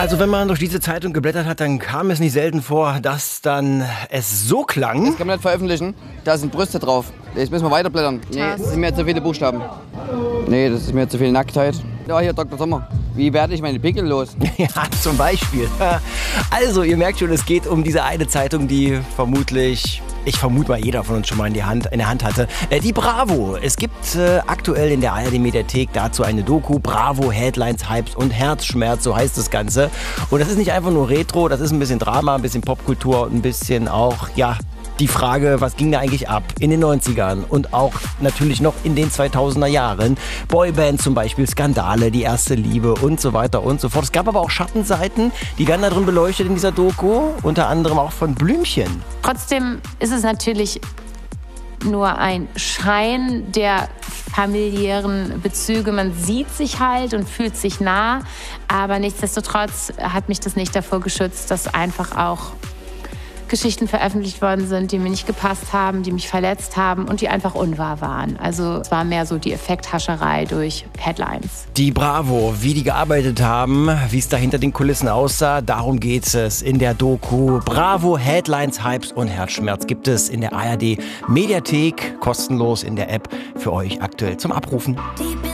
Also wenn man durch diese Zeitung geblättert hat, dann kam es nicht selten vor, dass dann es so klang. Das kann man nicht veröffentlichen, da sind Brüste drauf. Jetzt müssen wir weiterblättern. Nee, das sind mir zu viele Buchstaben. Nee, das ist mir zu viel Nacktheit. Ja, hier Dr. Sommer. Wie werde ich meine Pickel los? Ja, zum Beispiel. Also, ihr merkt schon, es geht um diese eine Zeitung, die vermutlich, ich vermute mal, jeder von uns schon mal in der Hand hatte. Die Bravo. Es gibt aktuell in der ARD-Mediathek dazu eine Doku. Bravo, Headlines, Hypes und Herzschmerz, so heißt das Ganze. Und das ist nicht einfach nur Retro, das ist ein bisschen Drama, ein bisschen Popkultur und ein bisschen auch, ja, die Frage, was ging da eigentlich ab in den 90ern und auch natürlich noch in den 2000er Jahren. Boybands zum Beispiel, Skandale, die erste Liebe und so weiter und so fort. Es gab aber auch Schattenseiten, die werden da drin beleuchtet in dieser Doku, unter anderem auch von Blümchen. Trotzdem ist es natürlich nur ein Schein der familiären Bezüge. Man sieht sich halt und fühlt sich nah, aber nichtsdestotrotz hat mich das nicht davor geschützt, dass einfach auch Geschichten veröffentlicht worden sind, die mir nicht gepasst haben, die mich verletzt haben und die einfach unwahr waren. Also es war mehr so die Effekthascherei durch Headlines. Die Bravo, wie die gearbeitet haben, wie es da hinter den Kulissen aussah, darum geht es in der Doku. Bravo, Headlines, Hypes und Herzschmerz gibt es in der ARD Mediathek, kostenlos in der App für euch aktuell zum Abrufen.